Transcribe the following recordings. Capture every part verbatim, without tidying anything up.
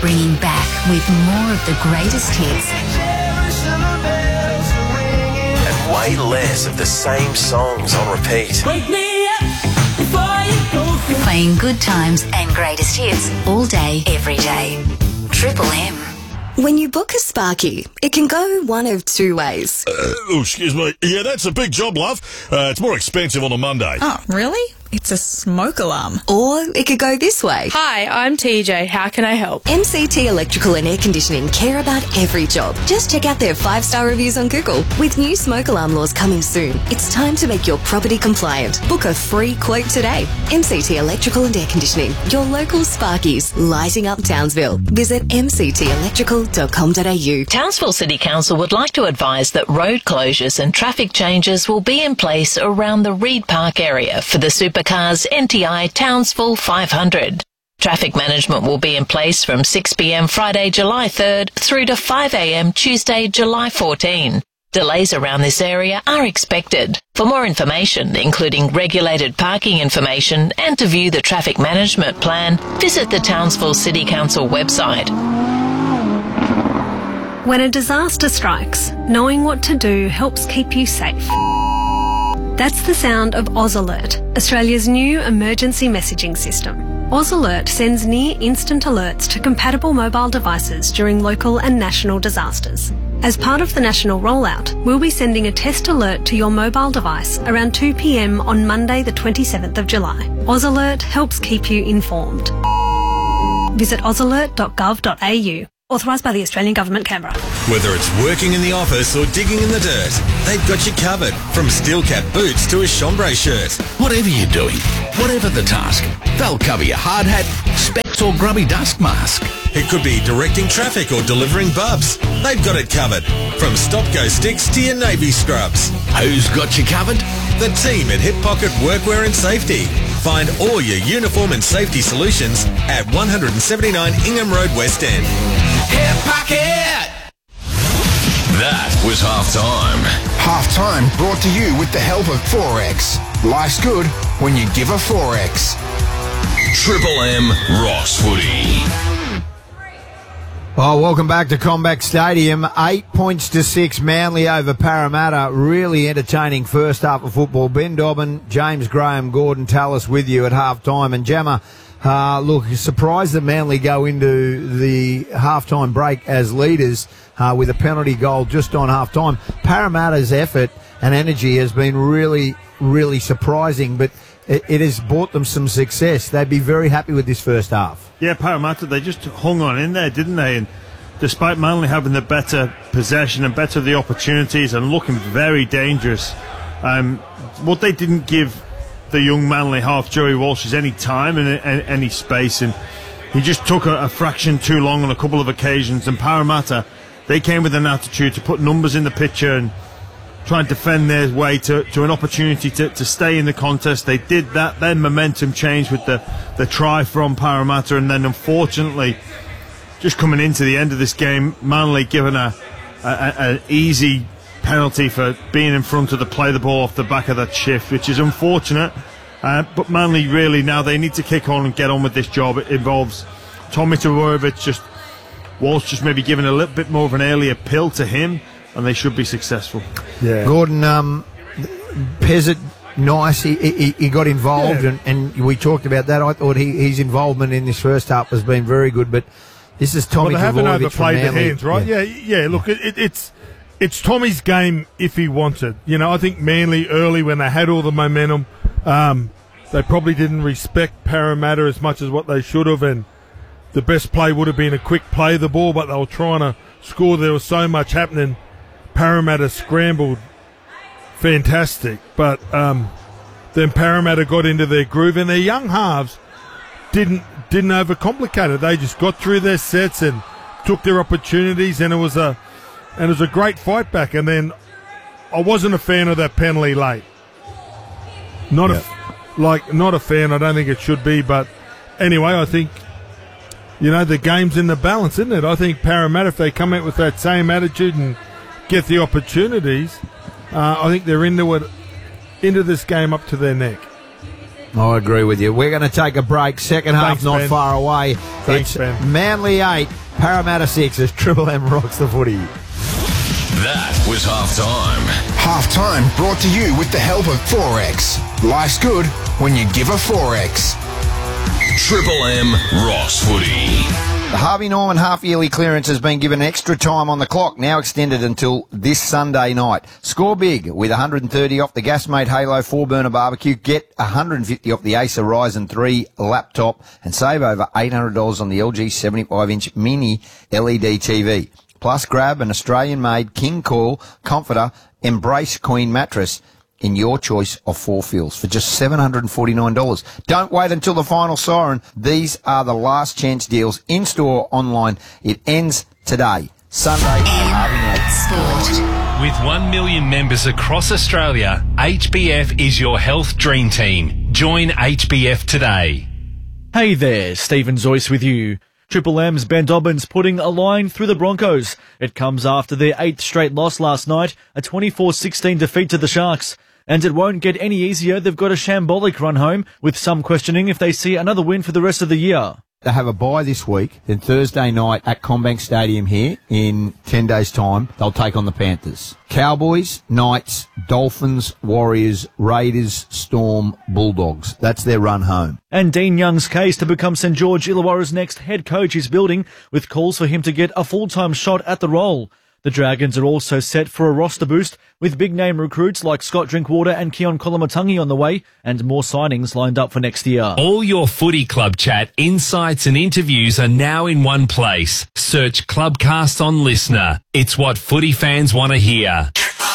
bringing back with more of the greatest hits. And way less of the same songs on repeat. Wake me up before you go. Playing good times and greatest hits all day, every day. Triple M. When you book a Sparky, it can go one of two ways. Uh, oh, excuse me. Yeah, that's a big job, love. Uh, it's more expensive on a Monday. Oh, really? It's a smoke alarm. Or it could go this way. Hi, I'm T J. How can I help? M C T Electrical and Air Conditioning care about every job. Just check out their five-star reviews on Google. With new smoke alarm laws coming soon, it's time to make your property compliant. Book a free quote today. M C T Electrical and Air Conditioning, your local Sparkies, lighting up Townsville. Visit m c t electrical dot com dot a u. Townsville City Council would like to advise that road closures and traffic changes will be in place around the Reed Park area for the Supercars N T I Townsville five hundred. Traffic management will be in place from six p m Friday, July third through to five a m Tuesday, July fourteenth. Delays around this area are expected. For more information, including regulated parking information and to view the traffic management plan, visit the Townsville City Council website. When a disaster strikes, knowing what to do helps keep you safe. That's the sound of AusAlert, Australia's new emergency messaging system. AusAlert sends near-instant alerts to compatible mobile devices during local and national disasters. As part of the national rollout, we'll be sending a test alert to your mobile device around two p m on Monday the twenty-seventh of July. AusAlert helps keep you informed. Visit ausalert dot gov dot a u. Authorised by the Australian Government, Canberra. Whether it's working in the office or digging in the dirt, they've got you covered. From steel cap boots to a chambray shirt. Whatever you're doing, whatever the task, they'll cover your hard hat, specs or grubby dust mask. It could be directing traffic or delivering bubs. They've got it covered. From stop-go sticks to your navy scrubs. Who's got you covered? The team at Hip Pocket Workwear and Safety. Find all your uniform and safety solutions at one seventy-nine Ingham Road, West End. Hip Pocket! That was half-time. Half-time brought to you with the help of Forex. Life's good when you give a Forex. Triple M Ross Footy. Oh, welcome back to Combank Stadium. Eight points to six, Manly over Parramatta. Really entertaining first half of football. Ben Dobbin, James Graham, Gordon Tallis with you at half-time. And Jammer, uh, look, surprised that Manly go into the half-time break as leaders uh, with a penalty goal just on half-time. Parramatta's effort and energy has been really, really surprising, but it, it has brought them some success. They'd be very happy with this first half. Yeah, Parramatta, they just hung on in there, didn't they? And despite Manly having the better possession and better the opportunities and looking very dangerous, um, what they didn't give the young Manly half, Joey Walsh, is any time and any space, and he just took a, a fraction too long on a couple of occasions. And Parramatta, they came with an attitude to put numbers in the picture and try and defend their way to, to an opportunity to, to stay in the contest. They did that, then momentum changed with the, the try from Parramatta, and then unfortunately, just coming into the end of this game, Manly given a, an easy penalty for being in front of the play the ball off the back of that shift, which is unfortunate. Uh, but Manly really now, they need to kick on and get on with this job. It involves Tommy Tavorovich, just Walsh just maybe giving a little bit more of an earlier pill to him, and they should be successful. Yeah. Gordon, um, Pezzett, nice. He, he, he got involved, yeah. and, and we talked about that. I thought he, his involvement in this first half has been very good, but this is Tommy well, they Tavorovich haven't overplayed from the hands, right? Yeah, yeah. yeah look, it, it's it's Tommy's game if he wants it. You know, I think Manly early, when they had all the momentum, um, they probably didn't respect Parramatta as much as what they should have, and the best play would have been a quick play of the ball, but they were trying to score. There was so much happening. Parramatta scrambled fantastic, but um, then Parramatta got into their groove, and their young halves didn't didn't overcomplicate it. They just got through their sets and took their opportunities, and it was a and it was a great fight back. And then I wasn't a fan of that penalty late. Not yeah. a like not a fan. I don't think it should be, but anyway, I think you know the game's in the balance, isn't it? I think Parramatta, if they come out with that same attitude and get the opportunities, uh, I think they're into it, into this game up to their neck. I agree with you. We're going to take a break. Second half Thanks, not Ben. far away. Thanks, it's Ben. Manly eight, Parramatta six as Triple M rocks the footy. That was halftime. Halftime brought to you with the help of Forex. Life's good when you give a Forex. Triple M Ross Footy. The Harvey Norman half-yearly clearance has been given extra time on the clock, now extended until this Sunday night. Score big with one hundred thirty off the Gasmate Halo four burner barbecue. Get one hundred fifty off the Acer Ryzen three laptop and save over eight hundred dollars on the L G seventy-five inch mini L E D T V. Plus, grab an Australian-made King Coil Comforter Embrace Queen mattress in your choice of four fills for just seven hundred forty-nine dollars. Don't wait until the final siren. These are the last chance deals in-store, online. It ends today, Sunday at Harvey Norman. With one million members across Australia, H B F is your health dream team. Join H B F today. Hey there, Stephen Zoyce with you. Triple M's Ben Dobbins putting a line through the Broncos. It comes after their eighth straight loss last night, a twenty-four sixteen defeat to the Sharks. And it won't get any easier. They've got a shambolic run home, with some questioning if they see another win for the rest of the year. They have a bye this week, then Thursday night at CommBank Stadium here in ten days' time, they'll take on the Panthers. Cowboys, Knights, Dolphins, Warriors, Raiders, Storm, Bulldogs. That's their run home. And Dean Young's case to become St George Illawarra's next head coach is building, with calls for him to get a full-time shot at the role. The Dragons are also set for a roster boost, with big-name recruits like Scott Drinkwater and Keon Kolomatangi on the way, and more signings lined up for next year. All your footy club chat, insights and interviews are now in one place. Search Clubcast on Listener. It's what footy fans want to hear.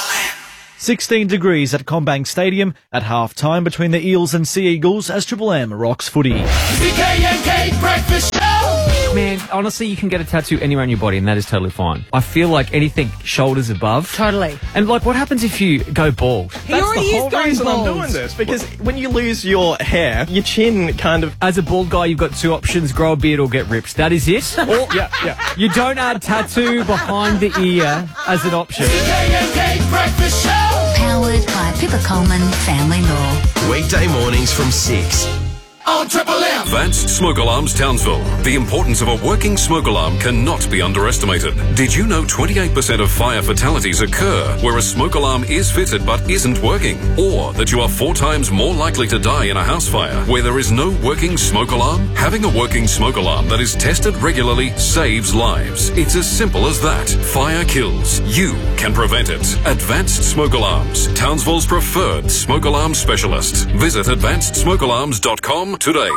sixteen degrees at CommBank Stadium at half-time between the Eels and Sea Eagles as Triple M rocks footy. C K N K Breakfast Show! Man, honestly, you can get a tattoo anywhere on your body and that is totally fine. I feel like anything shoulders above. Totally. And like, what happens if you go bald? He already That's the is whole going reason bald. I'm doing this, because when you lose your hair, your chin kind of... As a bald guy, you've got two options, grow a beard or get ripped. That is it? Or, yeah, yeah. You don't add tattoo behind the ear as an option. C K N K Breakfast Show! Powered by Pippa Coleman Family Law. Weekday mornings from six. On Triple M! Advanced Smoke Alarms Townsville. The importance of a working smoke alarm cannot be underestimated. Did you know twenty-eight percent of fire fatalities occur where a smoke alarm is fitted but isn't working? Or that you are four times more likely to die in a house fire where there is no working smoke alarm? Having a working smoke alarm that is tested regularly saves lives. It's as simple as that. Fire kills. You can prevent it. Advanced Smoke Alarms. Townsville's preferred smoke alarm specialist. Visit advanced smoke alarms dot com today.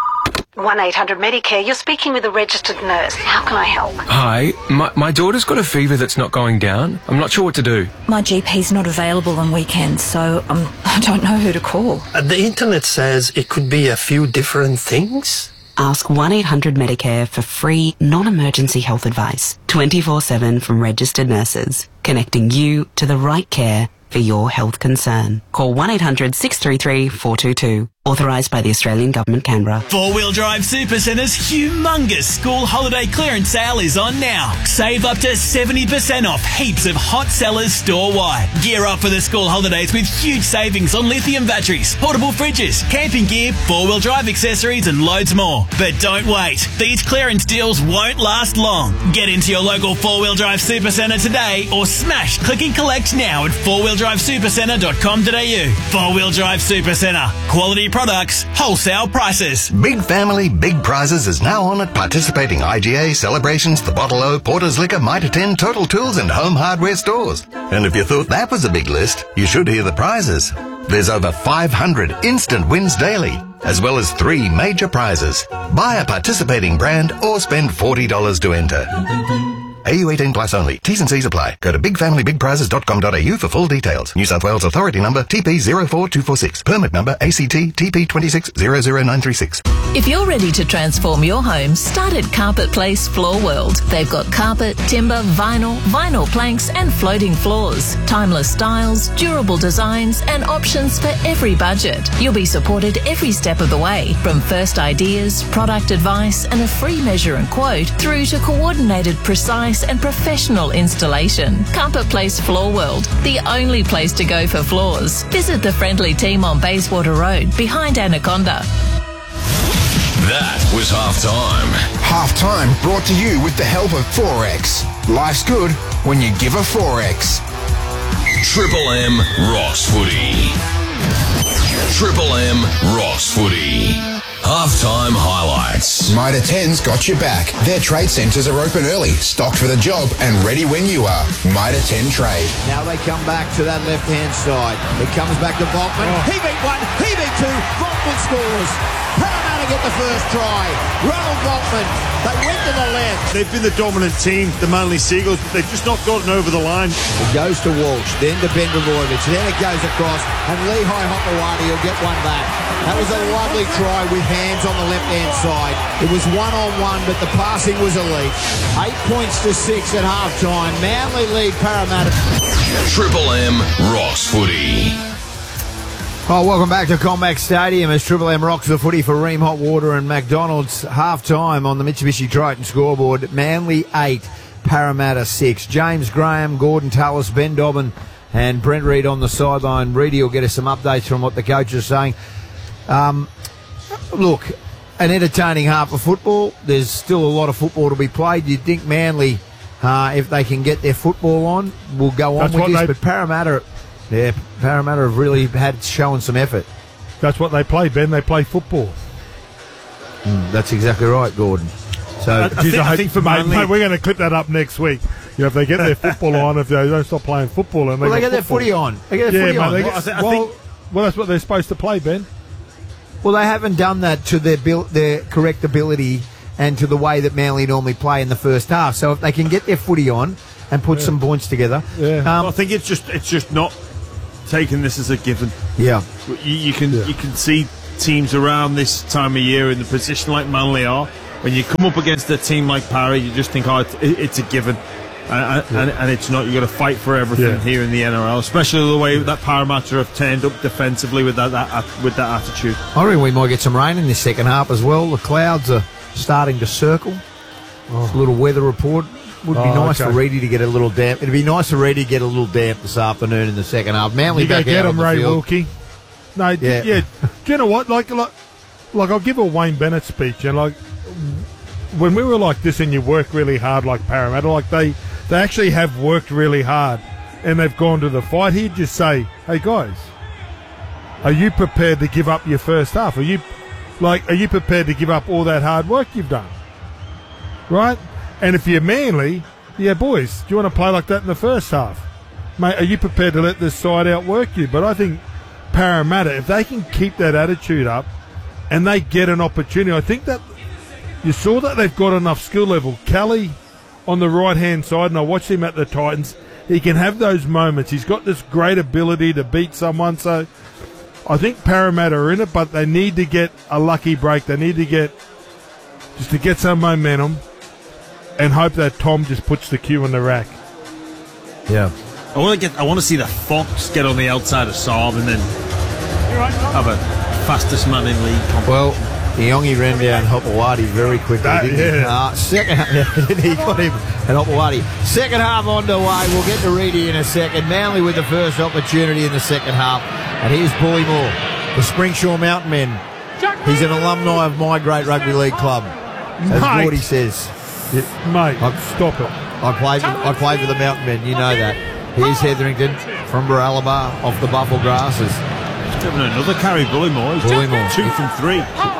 one eight hundred Medicare, you're speaking with a registered nurse. How can I help? Hi, my, my daughter's got a fever that's not going down. I'm not sure what to do. My G P's not available on weekends, so um, I don't know who to call. Uh, the internet says it could be a few different things. Ask one eight hundred Medicare for free, non-emergency health advice. twenty-four seven from registered nurses. Connecting you to the right care for your health concern. Call one eight hundred six three three four two two. Authorised by the Australian Government, Canberra. Four-Wheel Drive Supercenter's humongous school holiday clearance sale is on now. Save up to seventy percent off heaps of hot sellers store-wide. Gear up for the school holidays with huge savings on lithium batteries, portable fridges, camping gear, four-wheel drive accessories and loads more. But don't wait. These clearance deals won't last long. Get into your local Four-Wheel Drive Supercentre today or smash click and collect now at four wheel drive supercentre dot com dot a u. Four-Wheel Drive Supercentre. Quality products, wholesale prices. Big Family, Big Prizes is now on at participating I G A, Celebrations, The Bottle O, Porter's Liquor, Mitre ten, Total Tools and Home Hardware stores. And if you thought that was a big list, you should hear the prizes. There's over five hundred instant wins daily, as well as three major prizes. Buy a participating brand or spend forty dollars to enter. A U eighteen plus only. T's and C's apply. Go to big family big prizes dot com dot a u for full details. New South Wales Authority number T P zero four two four six. Permit number A C T T P two six zero zero nine three six. If you're ready to transform your home, start at Carpet Place Floor World. They've got carpet, timber, vinyl, vinyl planks and floating floors. Timeless styles, durable designs and options for every budget. You'll be supported every step of the way, from first ideas, product advice and a free measure and quote through to coordinated, precise service and professional installation. Carpet Place Floor World, the only place to go for floors. Visit the friendly team on Bayswater Road, behind Anaconda. That was halftime. Halftime brought to you with the help of Forex. Life's good when you give a Forex. Triple M Ross Footy. Triple M Ross Footy. Halftime highlights. Mitre ten's got your back. Their trade centres are open early, stocked for the job and ready when you are. Mitre ten Trade. Now they come back to that left-hand side. It comes back to Volkman. Oh. He beat one. He beat two. Volkman scores. Parramatta get the first try. Ronald Volkman. They went to the left. They've been the dominant team, the Manly Seagulls, but they've just not gotten over the line. It goes to Walsh, then to Ben Trbojevic, then it goes across, and Lehigh Hopewadi will get one back. That was a lovely try with hands on the left-hand side. It was one-on-one, but the passing was elite. Eight points to six at half-time. Manly lead Parramatta. Triple M Ross Footy. Oh, welcome back to Combank Stadium as Triple M rocks the footy for Ream Hot Water and McDonald's. Half-time on the Mitsubishi Triton scoreboard. Manly eight, Parramatta six. James Graham, Gordon Tallis, Ben Dobbin and Brent Reid on the sideline. Reedy will get us some updates from what the coach is saying. Um, look, an entertaining half of football. There's still a lot of football to be played. You'd think Manly, uh, if they can get their football on, will go on That's with this. they... But Parramatta... Yeah, Parramatta have really had shown some effort. That's what they play, Ben. They play football. Mm, that's exactly right, Gordon. So, I, I, think, I think for mate, mate, we're going to clip that up next week. You know, if they get their football on, if they don't stop playing football, and they, well, they get, get their footy on. They get their yeah, footy mate, on. Get, Well, I th- I well, think, well, that's what they're supposed to play, Ben. Well, they haven't done that to their bil- their correct ability and to the way that Manly normally play in the first half. So if they can get their footy on and put yeah. some points together, yeah. um, well, I think it's just it's just not taking this as a given. Yeah, you, you can yeah. you can see teams around this time of year in the position like Manly are. When you come up against a team like Parry, you just think, oh, it's, it's a given, and, yeah. and, and it's not. You've got to fight for everything yeah. here in the N R L, especially the way that Parramatta have turned up defensively with that, that with that attitude. I reckon we might get some rain in this second half as well. The clouds are starting to circle. Oh. It's a little weather report. Would be oh, nice okay. for Reedy to get a little damp. It'd be nice for Reedy to get a little damp this afternoon in the second half. Manly you back get out him, on the Ray field. Wilkie. No, yeah. yeah. Do you know what? Like, like, like, I'll give a Wayne Bennett speech, and like, when we were like this, and you work really hard, like Parramatta, like they, they actually have worked really hard, and they've gone to the fight. He'd just say, "Hey guys, are you prepared to give up your first half? Are you, like, are you prepared to give up all that hard work you've done? Right? And if you're Manly." Yeah, boys, do you want to play like that in the first half? Mate, are you prepared to let this side outwork you? But I think Parramatta, if they can keep that attitude up and they get an opportunity, I think that you saw that they've got enough skill level. Kelly on the right-hand side, and I watched him at the Titans, he can have those moments. He's got this great ability to beat someone. So I think Parramatta are in it, but they need to get a lucky break. They need to get, just to get some momentum, and hope that Tom just puts the cue in the rack. Yeah. I want to get. I want to see the Fox get on the outside of Saab and then have a fastest man in league competition. Well, Iongi ran down Hopewadi very quickly, That, didn't yeah. he? Uh, second half, he got him at Hopewadi. Second half on the way. We'll get to Reedy in a second. Manly with the first opportunity in the second half. And here's Bullymore, the Springshaw Mountain Men. He's an alumni of my great rugby league club, as Mate. Gordy says. Yeah, mate, I, stop it. I played for, I played for the Mountain Men, you know that. Here's Hetherington from Baralaba off the Buffalo grasses. He's given another carry, Bullymore. He's Bullymore. two from three.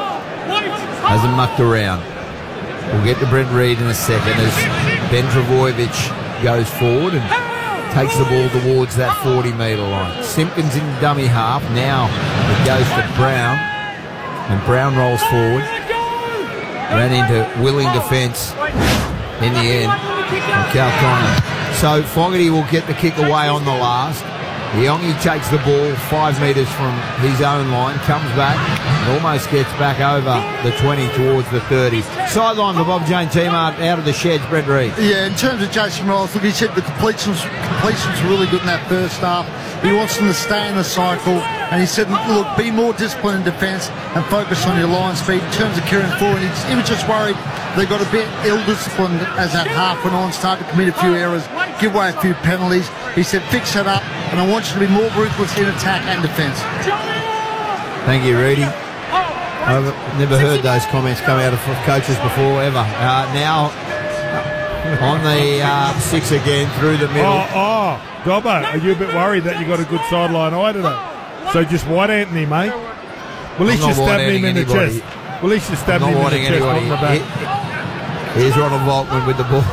Hasn't mucked around. We'll get to Brent Reid in a second as Ben Trbojevic goes forward and takes the ball towards that forty metre line. Simpkins in dummy half. Now it goes to Brown, and Brown rolls forward. Ran into willing defence in the end from Cal Connor. So Fogarty will get the kick away on the last. Iongi takes the ball five metres from his own line, comes back, and almost gets back over the twenty towards the thirty. Sideline for Bob Jane Teamart, out of the sheds, Brent Reid. Yeah, in terms of Jason Rice, look, he said the completions, completions were really good in that first half. He wants them to stay in the cycle, and he said, look, be more disciplined in defence and focus on your line speed. In terms of carrying forward, he was just worried they got a bit ill-disciplined as that half went on, started to commit a few errors, give away a few penalties. He said, fix it up, and I want you to be more ruthless in attack and defence. Thank you, Reedy. I've never heard those comments come out of coaches before, ever. Uh, now, on the uh, six again, through the middle. Oh, oh, Dobbo, are you a bit worried that you got a good sideline eye today? So just White Anthony, mate. Well, at least you stab him in the chest. Well, at least you stab him in the chest, not in the back. Here's Ronald Volkman with the ball.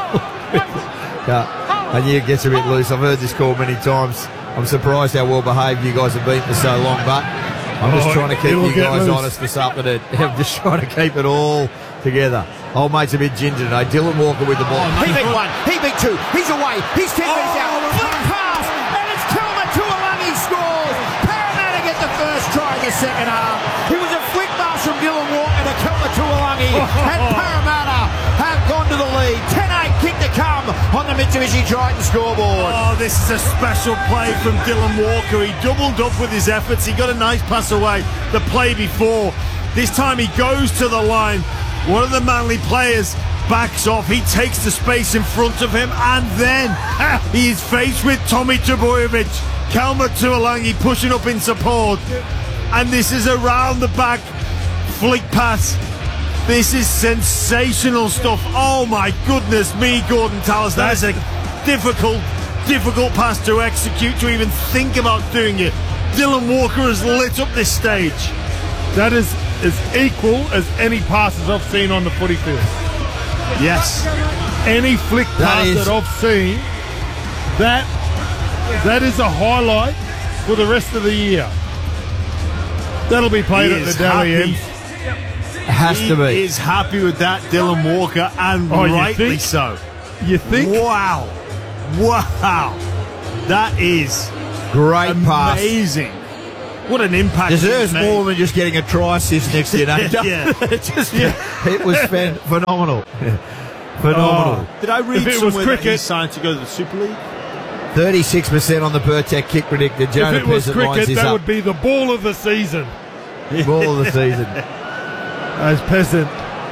yeah, and you gets a bit loose. I've heard this call many times. I'm surprised how well behaved you guys have been for so long, but I'm just Oh, trying to keep it'll you get guys loose. honest this afternoon. I'm just trying to keep it all together. Old mate's a bit ginger today. Dylan Walker with the ball. He beat one. He beat two. He's away. He's ten metres out. Flick pass. And it's Kilmer Tuolangi scores. Parramatta get the first try in the second half. It was a flick pass from Dylan Walker to Kilmer Tuolangi. And Parramatta have gone to the lead. ten eight kick to come on the Mitsubishi Triton scoreboard. Oh, this is a special play from Dylan Walker. He doubled up with his efforts. He got a nice pass away the play before. This time he goes to the line. One of the Manly players backs off. He takes the space in front of him, and then ah, he is faced with Tommy Trbojevic. Kelma Tuolangi pushing up in support. And this is a round the back flick pass. This is sensational stuff. Oh my goodness me, Gordon Tallis. That is a difficult, difficult pass to execute, to even think about doing it. Dylan Walker has lit up this stage. That is as equal as any passes I've seen on the footy field. Yes. Any flick That pass is- that I've seen, that that is a highlight for the rest of the year. That'll be played He at the is Dally happy. M's. Has he to be. is happy with that, Dylan Walker, and Oh, you rightly think? so. You think? Wow. Wow. That is Great pass. amazing. What an impact. Deserves he's made. more than just getting a try assist next year. Yeah. just, It was phen- phenomenal. phenomenal. Did I read If it was somewhere that he cricket- signed to go to the Super League? thirty-six percent on the Burtec kick predicted. Jonah If it was Peasant lines cricket, this that up. would be the ball of the season. Ball of the season. As Peasant,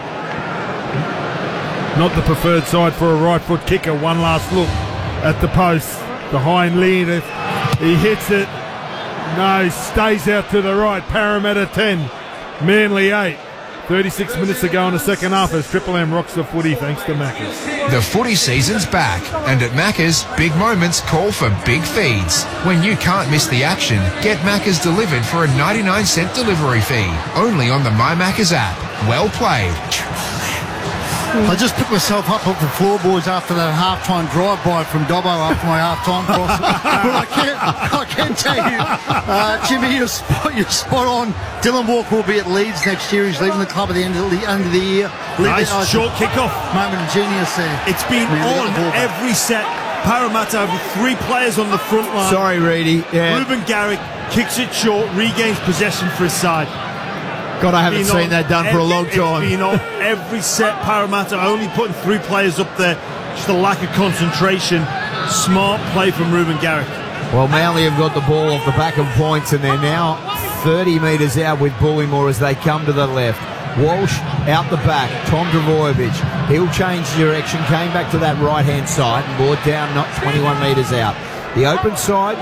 not the preferred side for a right foot kicker. One last look at the post. The hind lead. He hits it. No, stays out to the right. Parramatta ten, Manly eight. thirty-six minutes to go in the second half as Triple M rocks the footy thanks to Macca's. The footy season's back, and at Macca's, big moments call for big feeds. When you can't miss the action, get Macca's delivered for a ninety-nine cent delivery fee. Only on the My Macca's app. Well played. I just picked myself up off the floorboards after that half-time drive-by from Dobbo after my half-time cross. But I can, I can tell you, uh, Jimmy, you're spot, you're spot on. Dylan Walker will be at Leeds next year. He's leaving the club at the end of the, end of the year. Nice Leaving- short kick-off. Moment of genius there. It's been Really on got the ball back. every set. Parramatta have three players on the front line. Sorry, Reedy. Yeah. Ruben Garrick kicks it short, regains possession for his side. God, I haven't Been seen on that done for a every- long time. It's been on every set. Parramatta only putting three players up there. Just a lack of concentration. Smart play from Ruben Garrick. Well, Manly have got the ball off the back of points, and they're now thirty metres out with Bullymore as they come to the left. Walsh out the back. Tom Trbojevic. He'll change direction. Came back to that right-hand side and brought down not twenty-one metres out. The open side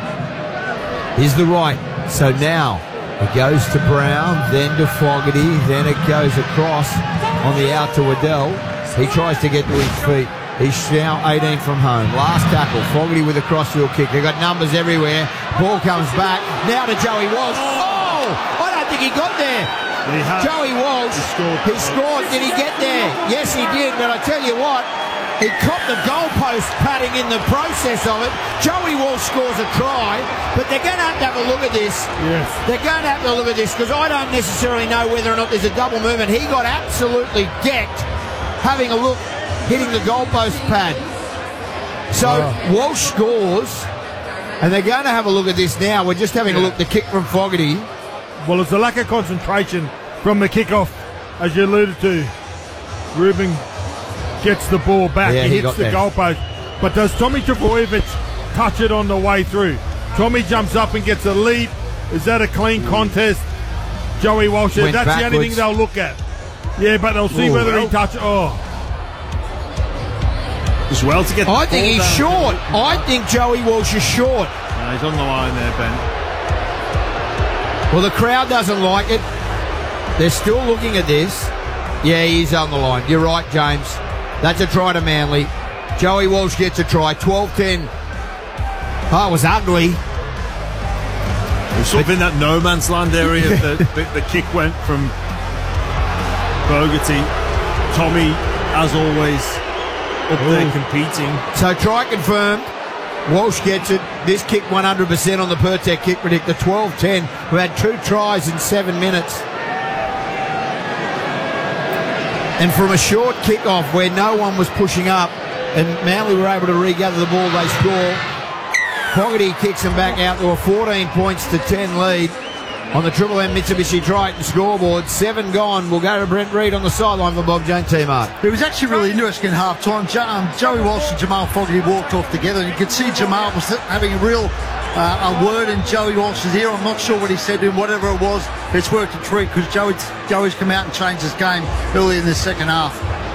is the right. So now it goes to Brown, then to Fogarty, then it goes across on the out to Waddell. He tries to get to his feet. He's now eighteen from home. Last tackle, Fogarty with a crossfield kick. They've got numbers everywhere. Ball comes back. Now to Joey Walsh. Oh! I don't think he got there. He had. Joey Walsh. He scored. He scored. Did he get there? Yes, he did. But I tell you what, he copped the goalpost padding in the process of it. Joey Walsh scores a try, but they're going to have to have a look at this. Yes. They're going to have to look at this because I don't necessarily know whether or not there's a double movement. He got absolutely decked having a look, hitting the goalpost pad. So Wow. Walsh scores, and they're going to have a look at this now. We're just having a look at the kick from Fogarty. Well, it's a lack of concentration from the kickoff, as you alluded to. Ruben gets the ball back. Yeah, he, he hits got the there. goalpost. But does Tommy Trbojevic touch it on the way through? Tommy jumps up and gets a lead. Is that a clean contest? Joey Walsh, Went that's the only thing backwards. they'll look at. Yeah, but they'll see Ooh, whether well. he touches. Oh, As well to get. I the think ball he's down. short. I think Joey Walsh is short. No, he's on the line there, Ben. Well, the crowd doesn't like it. They're still looking at this. Yeah, he's on the line. You're right, James. That's a try to Manly. Joey Walsh gets a try. twelve ten. Oh, it was ugly. It was sort of in that no man's land area. the, the, the kick went from Bogarty. Tommy, as always, up there competing. So try confirmed. Walsh gets it. This kick one hundred percent on the Pertec kick predictor. twelve ten. Who had two tries in seven minutes. And from a short kick-off where no one was pushing up and Manly were able to regather the ball, they score. Fogarty kicks them back out to a fourteen points to ten lead on the Triple M Mitsubishi Triton scoreboard. Seven gone. We'll go to Brent Reid on the sideline for Bob Jane T-Mart. It was actually really interesting at half time. Jo- um, Joey Walsh and Jamal Fogarty walked off together, and you could see Jamal was having a real uh, a word in Joey Walsh's ear. I'm not sure what he said to him. Whatever it was, it's worked a treat because Joey's, Joey's come out and changed his game early in the second half.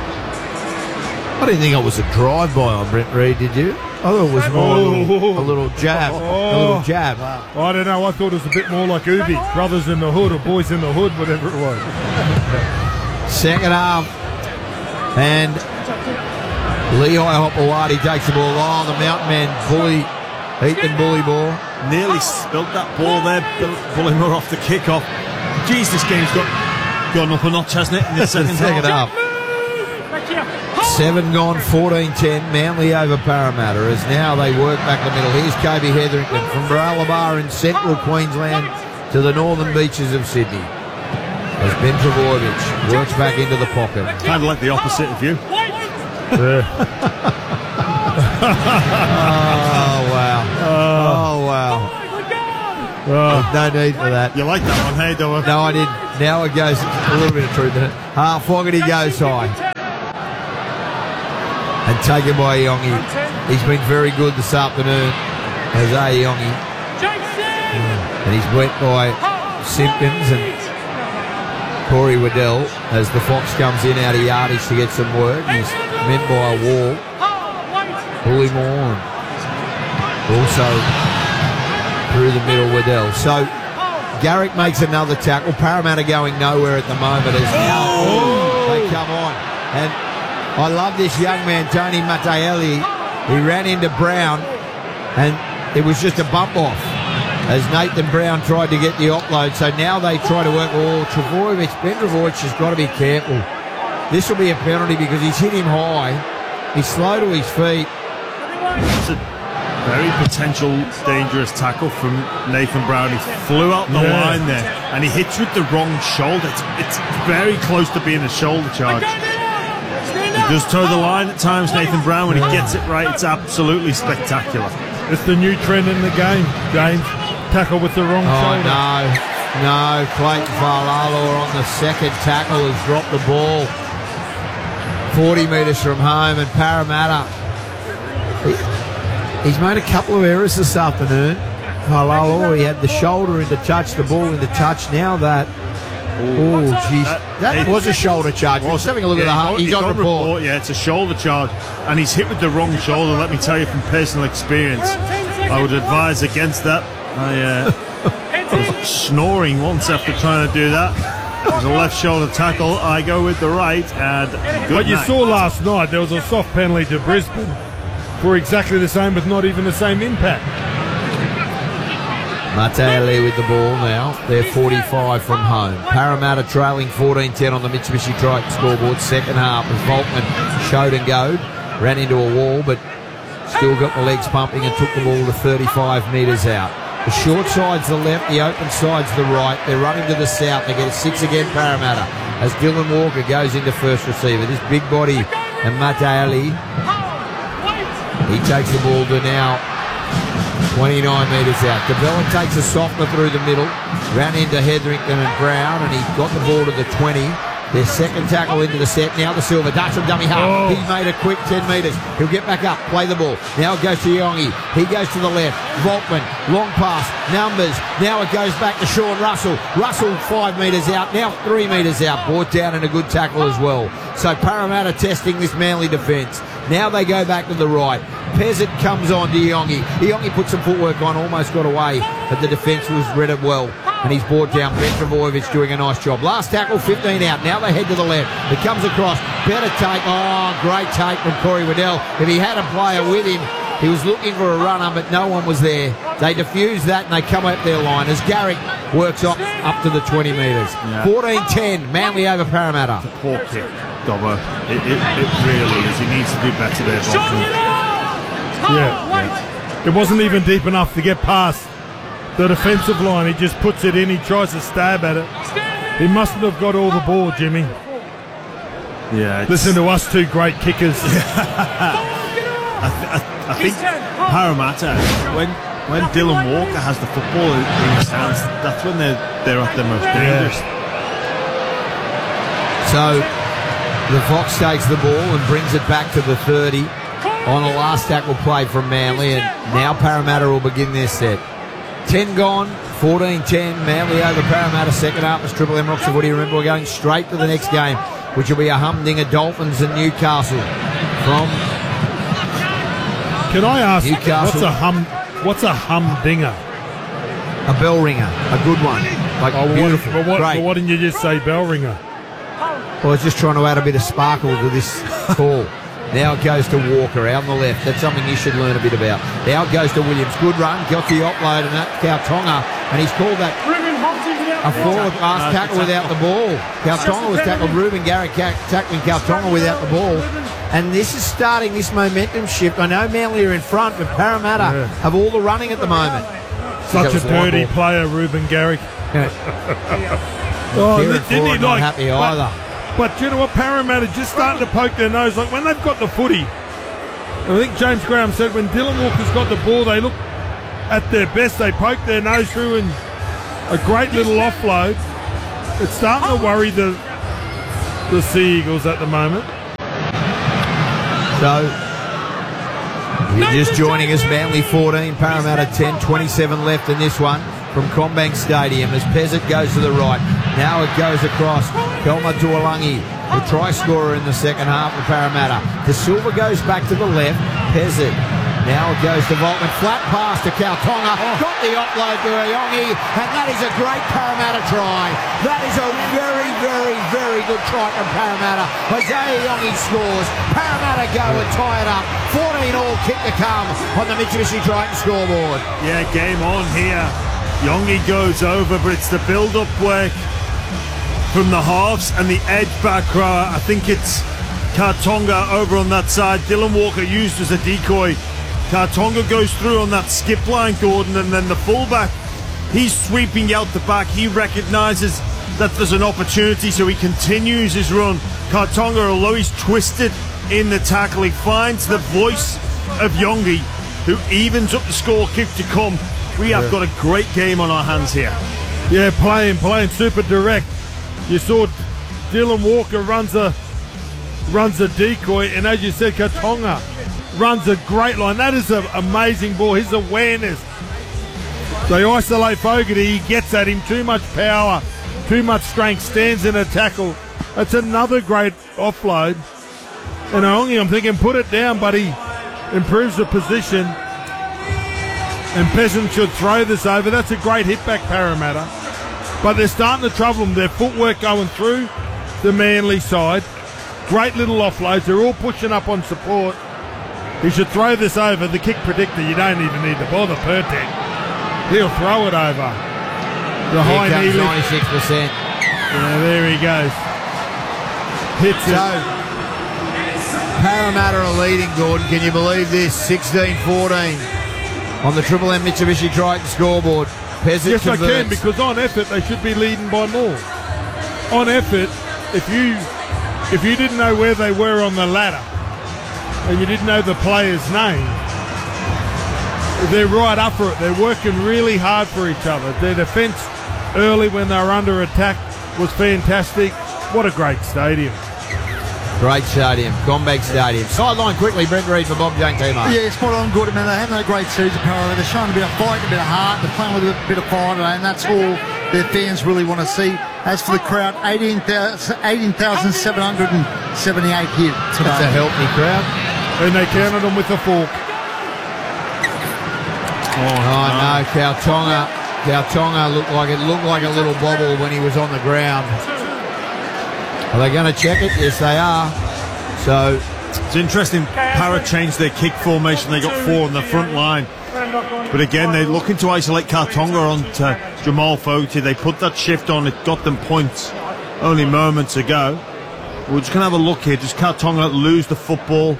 I didn't think it was a drive-by on Brent Reid, did you? I thought it was more a, little, a little jab. A little jab. I don't know. I thought it was a bit more like Ubi, Brothers in the Hood or Boys in the Hood, whatever it was. Second half. And Lehigh Hopewadi takes the ball on. The Mountain Man bully, Ethan Bully ball. Nearly spilt that ball there. Bullimore off the kickoff. Geez, this game's got gone up a notch, hasn't it? In the second, second half. half. Seven gone, fourteen ten. Manly over Parramatta as now they work back the middle. Here's Kobe Hetherington from Baralabar in central Queensland to the northern beaches of Sydney. As Ben Travojevic works back into the pocket. Kind of like the opposite of you. Oh, wow. Oh, wow. Oh, no need for that. You like that one, hey, Doa? No, I didn't. Now it goes a little bit of truth in it. Ah, Fogarty goes high. And taken by Iongi. He's been very good this afternoon, Jose Iongi. And he's wet by Simpkins and Corey Waddell as the Fox comes in out of yardage to get some work. He's met by a wall. Bullimore and also through the middle Waddell. So Garrick makes another tackle. Parramatta going nowhere at the moment as now oh. they come on. And I love this young man, Tony Mattaelli. He ran into Brown, and it was just a bump off as Nathan Brown tried to get the offload. So now they try to work. Oh, Travojevic, Ben Travojevic has got to be careful. This will be a penalty because he's hit him high. He's slow to his feet. It's a very potential dangerous tackle from Nathan Brown. He flew out the yeah. line there, and he hits with the wrong shoulder. It's, it's very close to being a shoulder charge. He does toe the line at times, Nathan Brown. When he gets it right, it's absolutely spectacular. It's the new trend in the game, James. Tackle with the wrong oh, shoulder. no. No, Clayton Falalor on the second tackle has dropped the ball forty metres from home, and Parramatta, he, he's made a couple of errors this afternoon. Falalor, he had the shoulder into touch, the ball into touch. Now that Oh, jeez. That, that was a shoulder charge. Just having a look yeah, at the heart. He's, he's on report. report. Yeah, it's a shoulder charge. And he's hit with the wrong shoulder. Let me tell you from personal experience, I would advise against that. I, uh, I was snoring once after trying to do that. It was a left shoulder tackle. I go with the right. And good But you night. saw last night there was a soft penalty to Brisbane for exactly the same, but not even the same impact. Matele with the ball now. They're forty-five from home. Parramatta trailing fourteen ten on the Mitsubishi Triton scoreboard. Second half as Volkman showed and goed. Ran into a wall, but still got the legs pumping and took the ball to thirty-five metres out. The short side's the left, the open side's the right. They're running to the south. They get a six again, Parramatta, as Dylan Walker goes into first receiver. This big body and Matele, he takes the ball to now twenty-nine metres out. DeBella takes a softener through the middle, ran into Hetherington and Brown, and he got the ball to the twenty. Their second tackle into the set. Now the Silver. Darts from dummy half. Oh. He's made a quick ten metres. He'll get back up. Play the ball. Now it goes to Yongi. He goes to the left. Volkman. Long pass. Numbers. Now it goes back to Sean Russell. Russell five metres out. Now three metres out. Brought down in a good tackle as well. So Parramatta testing this Manly defence. Now they go back to the right. Pezzett comes on to Yongi. Yongi put some footwork on. Almost got away. But the defence was read it well. And he's brought down. Ben Travojevic doing a nice job. Last tackle, fifteen out. Now they head to the left. It comes across. Better take. Oh, great take from Corey Waddell. If he had a player with him, he was looking for a runner, but no one was there. They diffuse that and they come up their line as Garrick works up, up to the twenty metres. Yeah. fourteen ten, Manly over Parramatta. Poor kick, Dobber. It, it, it really is. He needs to do better there, Volkman. Yeah. yeah. It wasn't even deep enough to get past the defensive line. He just puts it in. He tries to stab at it. He mustn't have got all the ball, Jimmy. Yeah. Listen to us two great kickers. I, th- I, I think Parramatta, when when Dylan Walker has the football in his hands, that's when they're they're at their most dangerous. So the Fox takes the ball and brings it back to the thirty on a last tackle play from Manly, and now Parramatta will begin their set. ten gone, fourteen ten, Manly over Parramatta. Second half is Triple M Rocks of Woody. Remember, we're going straight to the next game, which will be a humdinger, Dolphins and Newcastle. From Can I ask, Newcastle. what's a hum? What's a humdinger? A bell ringer, a good one, like Oh, beautiful, What, but what, great. but why didn't you just say bell ringer? Well, I was just trying to add a bit of sparkle to this call. Now it goes to Walker out on the left. That's something you should learn a bit about. Now it goes to Williams. Good run. Got the offload and that's Kautonga. And he's called that a forward last tackle without the ball. Kautonga was tackled. Ruben Garrick tackling Kautonga without the ball. And this is starting this momentum shift. I know Manly are in front, but Parramatta Yeah. have all the running at the moment. Such That a was line dirty ball. player, Ruben Garrick. Yeah. oh, Kieran didn't Ford he not like? happy but, either. But you know what? Parramatta just starting to poke their nose. Like when they've got the footy, I think James Graham said when Dylan Walker's got the ball, they look at their best. They poke their nose through and a great little offload. It's starting to worry the the Sea Eagles at the moment. So, if you're just joining us, Manly fourteen, Parramatta ten, twenty-seven left in this one from Combank Stadium as Pezzett goes to the right. Now it goes across. Kelma Tuolangi, the try scorer in the second half for Parramatta. De Silva goes back to the left. Pezzett. Now it goes to Volkman. Flat pass to Kautonga. Got the offload to Ayongi. And that is a great Parramatta try. That is a very, very, very good try from Parramatta. Isaiah Ayongi scores. Parramatta go and tie it up. fourteen all kick to come on the Mitsubishi Triton scoreboard. Yeah, game on here. Yongi goes over, but it's the build-up work from the halves and the edge back rower. I think it's Kautonga over on that side. Dylan Walker used as a decoy. Kautonga goes through on that skip line, Gordon, and then the fullback, he's sweeping out the back. He recognises that there's an opportunity, so he continues his run. Kautonga, although he's twisted in the tackle, he finds the voice of Yongi, who evens up the score kick to come. We have Yeah. got a great game on our hands here. Yeah, playing, playing super direct. You saw Dylan Walker runs a runs a decoy, and as you said, Kautonga runs a great line. That is an amazing ball. His awareness. They isolate Fogarty. He gets at him. Too much power, too much strength. Stands in a tackle. That's another great offload. And Aongi, I'm thinking, put it down, but he improves the position. And Peasant should throw this over. That's a great hit back, Parramatta. But they're starting to trouble them. Their footwork going through the Manly side. Great little offloads. They're all pushing up on support. He should throw this over. The kick predictor, you don't even need to bother Pertek. He'll throw it over. The Here high comes knee lift. ninety-six percent. Yeah, there he goes. Hits So, it. Parramatta are leading, Gordon. Can you believe this? sixteen fourteen on the Triple M Mitsubishi Triton scoreboard. Pezzett Yes, I converts. can, because on effort they should be leading by more. On effort, if you if you didn't know where they were on the ladder and you didn't know the player's name, they're right up for it. They're working really hard for each other. Their defence early when they were under attack was fantastic. What a great stadium. Great stadium, Combank Stadium. Sideline quickly, Brent Reid for Bob Jane Timo. Yeah, spot on, good. I mean, they're having a great season, apparently. They're showing a bit of fight, a bit of heart. They're playing with a bit of fire today, and that's all their fans really want to see. As for the crowd, eighteen thousand seven hundred seventy-eight here today. That's a healthy crowd. And they counted them with a fork. Oh, no, Kautonga. Kautonga looked like it looked like a little bobble when he was on the ground. Are they going to check it? Yes, they are. So it's interesting. Para changed their kick formation. They got four on the front line. But again, they're looking to isolate Kautonga onto Jamal Fogarty. They put that shift on. It got them points only moments ago. We're just going to have a look here. Does Kautonga lose the football?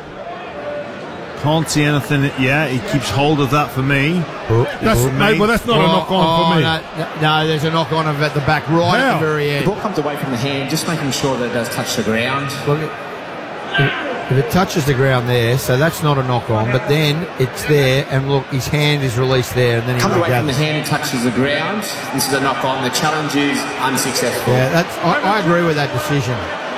Can't see anything. Yeah, he keeps hold of that for me. Oh, that's, oh, mate, well, that's not oh, a knock-on oh, for me. No, no, there's a knock-on of at the back right How? at the very end. The ball comes away from the hand, just making sure that it does touch the ground. Well, if it touches the ground there, so that's not a knock-on, but then it's there, and look, his hand is released there, and then he comes away from the out. hand and touches the ground. This is a knock-on. The challenge is unsuccessful. Yeah, that's. I, I agree with that decision.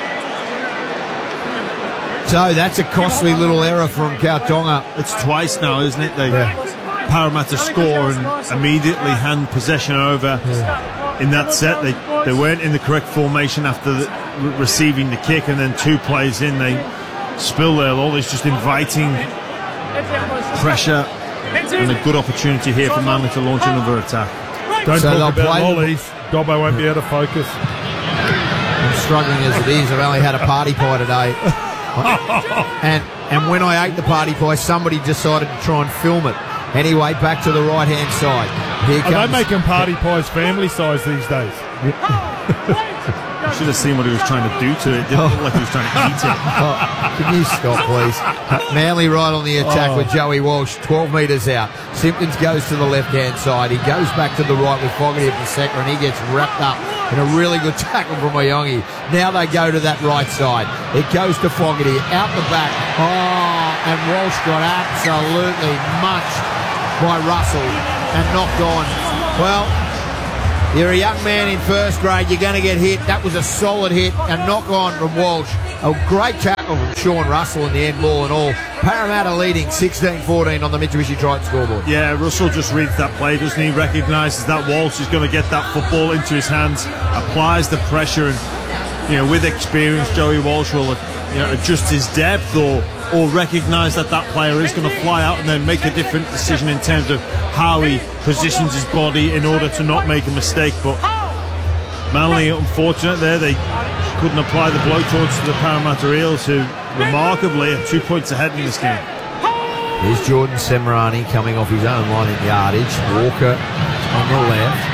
So that's a costly little error from Kautonga. It's twice now, isn't it? They yeah. Parramatta score and immediately hand possession over. Yeah. In that set, they they weren't in the correct formation after the, re- receiving the kick, and then two plays in, they spill their all. It's just inviting pressure and a good opportunity here for Manly to launch another attack. Don't so talk about lollies. Dobbo won't be able to focus. I'm struggling as it is. I've only had a party pie today. and and when I ate the party pie, somebody decided to try and film it. Anyway, back to the right hand side. Here Are comes, they making party pies family size these days? You should have seen what he was trying to do to it. It didn't oh. look like he was trying to eat it. Oh, can you stop, please? Manly right on the attack oh. with Joey Walsh, twelve metres out. Simpkins goes to the left-hand side. He goes back to the right with Fogarty at the second, and he gets wrapped up in a really good tackle from Mayongi. Now they go to that right side. It goes to Fogarty, out the back. Oh, and Walsh got absolutely munched by Russell and knocked on. Well, you're a young man in first grade, you're going to get hit. That was a solid hit, a knock on from Walsh. A great tackle from Sean Russell in the end ball and all. Parramatta leading sixteen fourteen on the Mitsubishi Triton scoreboard. Yeah, Russell just reads that play, doesn't he? Recognises that Walsh is going to get that football into his hands, applies the pressure, and you know, with experience, Joey Walsh will you know, adjust his depth or or recognise that that player is going to fly out and then make a different decision in terms of how he positions his body in order to not make a mistake. But Manly, unfortunate there, they couldn't apply the blowtorch to the Parramatta Eels, who remarkably are two points ahead in this game. Here's Jordan Semirani coming off his own line in yardage. Walker on the left.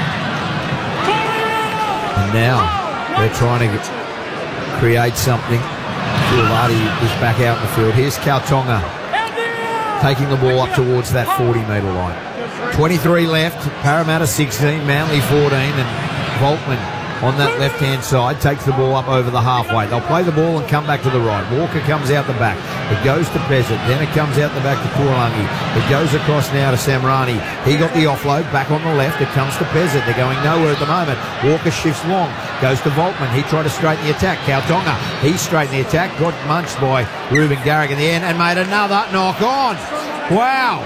And now they're trying to create something. Giuliani is back out in the field. Here's Kautonga taking the ball up towards that forty metre line. twenty-three left, Parramatta sixteen, Manly fourteen, and Volkman on that left-hand side takes the ball up over the halfway. They'll play the ball and come back to the right. Walker comes out the back. It goes to Peasant. Then it comes out the back to Tuolangi. It goes across now to Samirani. He got the offload. Back on the left. It comes to Peasant. They're going nowhere at the moment. Walker shifts long. Goes to Volkman. He tried to straighten the attack. Kautonga. He straightened the attack. Got munched by Ruben Garrick in the end and made another knock on. Wow.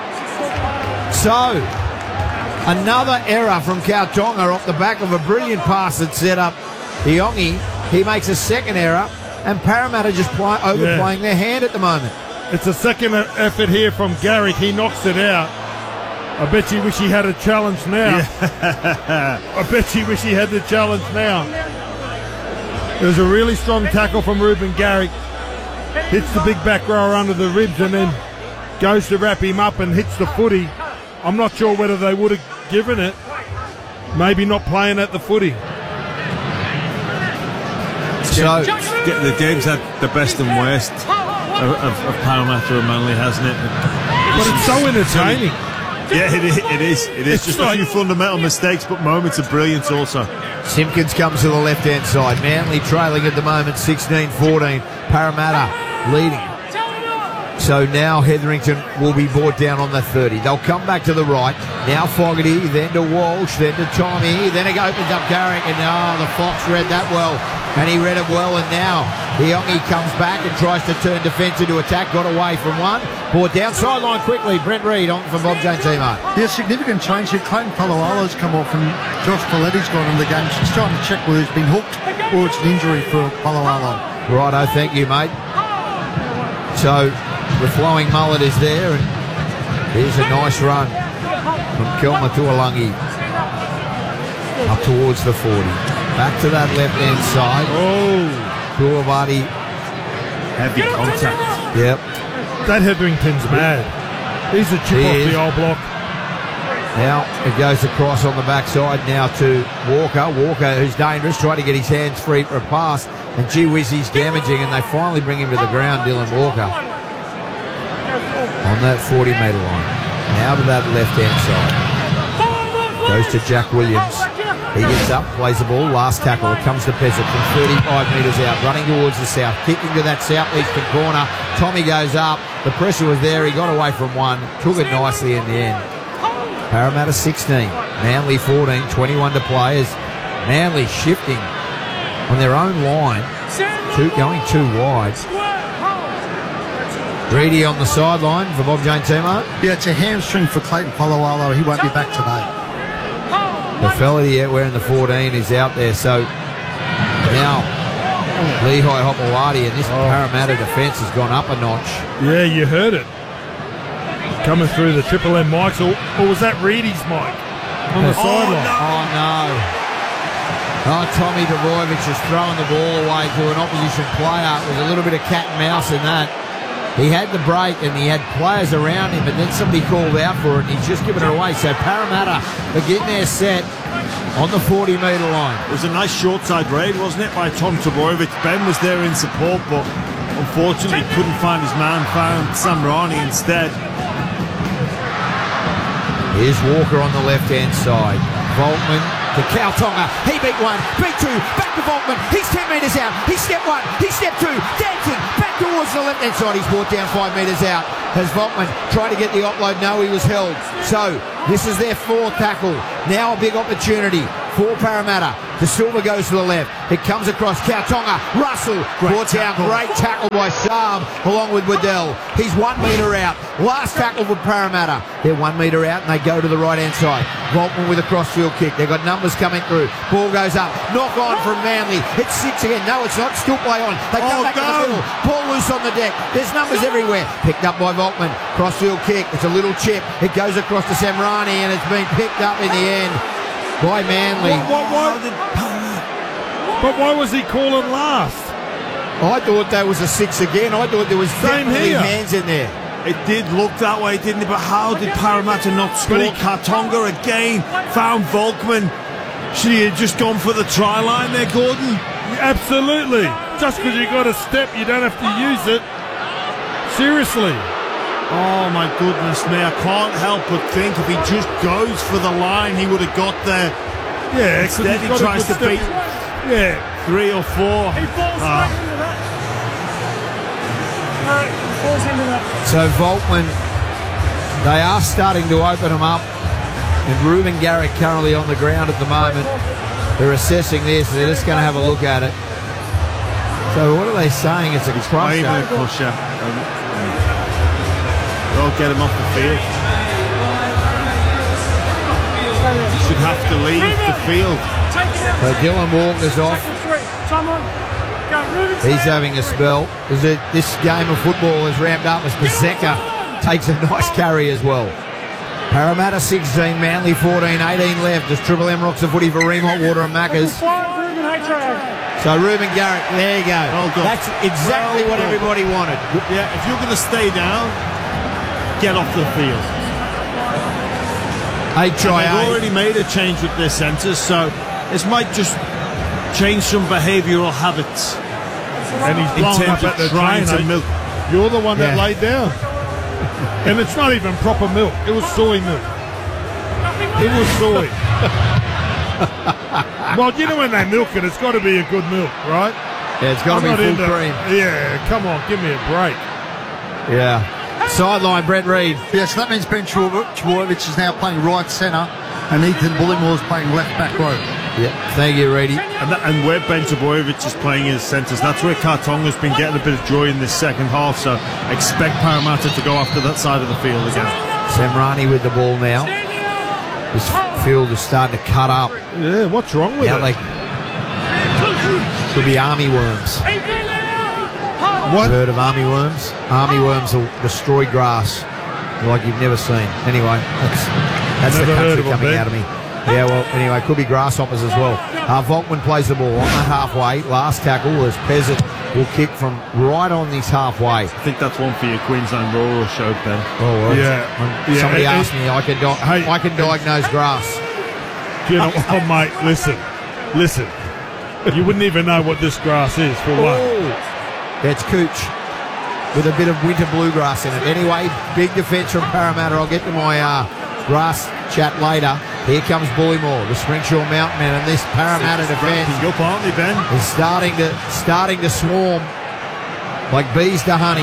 So, another error from Kautonga off the back of a brilliant pass that set up Iongi. He makes a second error, and Parramatta just play, overplaying yeah. their hand at the moment. It's a second effort here from Garrick. He knocks it out. I bet you wish he had a challenge now. Yeah. I bet you wish he had the challenge now. There's a really strong tackle from Ruben Garrick. Hits the big back rower under the ribs and then goes to wrap him up and hits the footy. I'm not sure whether they would have given it. Maybe not playing at the footy. So the game's had the best and worst of, of, of Parramatta and Manly, hasn't it? But it's so entertaining. Yeah, it is. It is. It is it's just like a few fundamental mistakes, but moments of brilliance also. Simpkins comes to the left-hand side. Manly trailing at the moment, sixteen fourteen. Parramatta leading. So now Hetherington will be brought down on the thirty. They'll come back to the right. Now Fogarty, then to Walsh, then to Tommy. Then it opens up Garrick, and oh, the Fox read that well. And he read it well, and now Hiongi comes back and tries to turn defence into attack. Got away from one. Brought down sideline quickly. Brent Reid on from Bob James Emo. Yeah, significant change here. Clayton Paloalo's come off and Josh Folletti's gone in the game. She's trying to check whether he's been hooked or it's an injury for Paloalo. Righto, thank you, mate. So the flowing mullet is there, and here's a nice run from Kelma Tuolangi up towards the forty. Back to that left-hand side. Oh. Tuavati. Heavy contact. Yep. That Hetherington's mad. He's a chip He off is. the old block. Now it goes across on the backside now to Walker. Walker, who's dangerous, trying to get his hands free for a pass. And gee whiz, he's damaging, and they finally bring him to the ground, Dylan Walker. On that forty metre line. Now to that left-hand side. Goes to Jack Williams. He gets up, plays the ball, last tackle. It comes to Pesic from thirty-five metres out, running towards the south, kicking to that southeastern corner. Tommy goes up. The pressure was there. He got away from one. Took it nicely in the end. Parramatta sixteen, Manly fourteen, twenty-one to play as Manly shifting on their own line, two, going too wide. Reedy on the sideline for Bob Jane Timo. Yeah, it's a hamstring for Clayton Paloalo. He won't be back today. The fella here wearing the fourteen is out there, so now Lehigh Hopewadi, and this Parramatta defence has gone up a notch. Yeah, you heard it. Coming through the Triple M mics, or, or was that Reedy's mic on the oh, sideline? No. Oh, no. Oh, Tommy Dvojevic is throwing the ball away to an opposition player. It was a little bit of cat and mouse in that. He had the break and he had players around him, and then somebody called out for it, and he's just given it away. So Parramatta are getting their set on the forty metre line. It was a nice short side raid, wasn't it, by Tom Trbojevic. Ben was there in support, but unfortunately couldn't find his man, found Sam Rani instead. Here's Walker on the left-hand side. Volkman to Kautonga. He beat one, beat two, back to Volkman. He's ten metres out. He stepped one, he stepped two, dancing back towards the left-hand side. He's brought down five metres out. Has Volkman tried to get the offload? No, he was held. So this is their fourth tackle. Now a big opportunity for Parramatta. The Silver goes to the left. It comes across Kautonga. Russell brought down. Great tackle by Saab along with Waddell. He's one metre out. Last tackle for Parramatta. They're one metre out and they go to the right-hand side. Volkman with a crossfield kick. They've got numbers coming through. Ball goes up. Knock on from Manly. It's six again. No, it's not. Still play on. They come Oh, back go. in the middle. Ball loose on the deck. There's numbers everywhere. Picked up by Volkman. Crossfield kick. It's a little chip. It goes across to Samrani and it's been picked up in the end by Manly. What, what, what? But why was he calling last? I thought that was a six again. I thought there was Same definitely here. hands in there. It did look that way, didn't it? But how did Parramatta not score? Kartonga again found Volkman. Should he have just gone for the try line there, Gordon? Absolutely. Just because you got a step, you don't have to use it. Seriously. Oh my goodness me, I can't help but think if he just goes for the line, he would have got there. Yeah, 'cause Instead he's he got a tries to good beat step. Yeah. three or four. He falls Ah. straight into that. No, he falls into that. So Volkman, they are starting to open them up. And Ruben Garrick currently on the ground at the moment. They're assessing this. They're just going to have a look at it. So what are they saying? It's a crusher. Even a crusher. Um, They'll get him off the field. He should have to leave the field. So Dylan Walker's off. He's having a spell. Is it, this game of football has ramped up as Paseka takes a nice carry as well. Parramatta sixteen, Manly fourteen, eighteen left as Triple M rocks the footy for Ream Hotwater and Maccas. So Ruben Garrick, there you go. Well done. That's exactly Well what done. everybody wanted. Yeah, if you're going to stay down, get off the field. Eight try And they've eight. already made a change with their centres, so this might just change some behavioural habits. And he's in blown terms up of at the trying train, to eh? milk. You're the one that Yeah. laid down. And it's not even proper milk. It was soy milk. It was soy. Well, you know when they milk it, it's got to be a good milk, right? Yeah, it's got I'm to not be full into- cream. Yeah, come on, give me a break. Yeah. Sideline, Brett Reid. Yes, that means Ben Trbojevic is now playing right centre and Ethan Bullimore's playing left back row. Yeah, thank you, Reedy. And, that, and where Ben Trbojevic is playing as centres, that's where Kartonga's been getting a bit of joy in this second half, so expect Parramatta to go after that side of the field again. Semrani with the ball now. This field is starting to cut up. Yeah, what's wrong with now it? They could be army worms. What? Heard of army worms? Army worms will destroy grass like you've never seen. Anyway, that's, that's the country coming out of me. Yeah, well, anyway, could be grasshoppers as well. Uh, Volkman plays the ball on the halfway. Last tackle as Peasant will kick from right on this halfway. I think that's one for your Queensland Rural show, Ben. Oh, well, yeah. um, yeah. Somebody It, asked me, I can, di- hey, I can diagnose grass. You know, oh, mate, listen, listen. You wouldn't even know what this grass is, for one. Oh, it's cooch with a bit of winter bluegrass in it. Anyway, big defence from Parramatta. I'll get to my uh, grass chat later. Here comes Bullymore, the Springshaw Mountain Men, and this Parramatta defence Your partly, Ben. is starting to starting to swarm like bees to honey.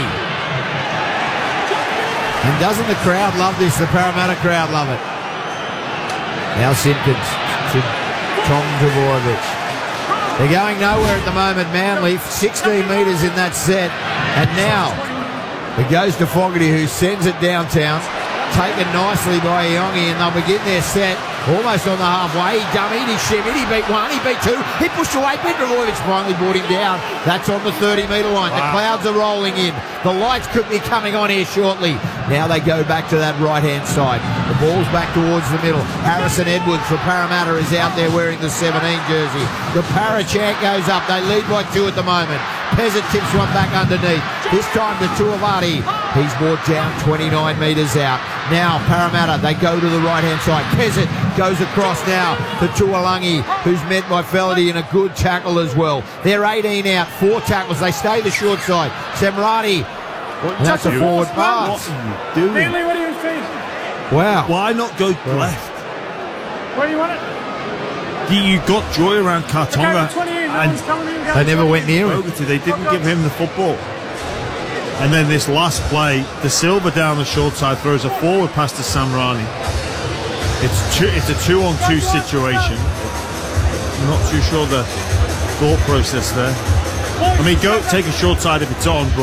And doesn't the crowd love this? The Parramatta crowd love it. Now Simpkins to Tom Trbojevic. They're going nowhere at the moment, Manly. sixteen metres in that set. And now it goes to Fogarty, who sends it downtown. Taken nicely by Iongi, and they'll begin their set almost on the halfway. He dummied, he shimmied, he beat one, he beat two, he pushed away. Ben Trbojevic finally brought him down. That's on the thirty metre line. Wow. The clouds are rolling in. The lights could be coming on here shortly. Now they go back to that right-hand side. The ball's back towards the middle. Harrison Edwards for Parramatta is out there wearing the seventeen jersey. The Parra chant goes up. They lead by two at the moment. Peasant tips one back underneath. This time to Tuivasa. He's brought down twenty-nine metres out. Now Parramatta, they go to the right-hand side. Peasant goes across now to Tuolangi, who's met by Felity in a good tackle as well. They're eighteen out, four tackles. They stay the short side. Semrani, and that's a forward pass. What are you doing? Manly, what do you think? Wow. Why not go left? Where do you want it? You, you got joy around Kartonga. And they never went near him. They didn't give him the football. And then this last play, De Silva down the short side throws a forward pass to Semrani. It's two, it's a two-on-two situation. I'm not too sure the thought process there. I mean, go take a short side if it's on, but